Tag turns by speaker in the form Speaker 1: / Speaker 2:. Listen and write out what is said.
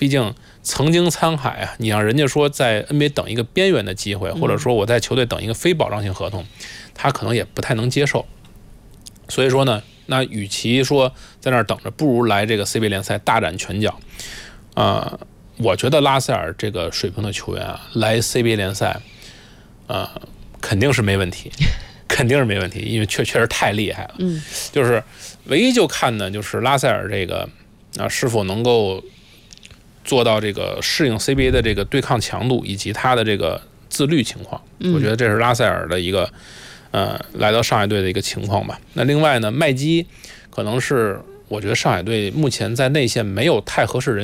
Speaker 1: 毕竟曾经沧海啊，你让人家说在 NBA 等一个边缘的机会，或者说我在球队等一个非保障性合同，他可能也不太能接受。所以说呢，那与其说在那儿等着，不如来这个 CBA 联赛大展拳脚。我觉得拉塞尔这个水平的球员啊，来 CBA 联赛，肯定是没问题，肯定是没问题，因为确实太厉害了。就是唯一就看呢，就是拉塞尔这个是否能够做到这个适应 CBA 的这个对抗强度以及他的这个自律情况。我觉得这是拉塞尔的一个来到上海队的一个情况吧。那另外呢，麦基可能是我觉得上海队目前在内线没有太合适人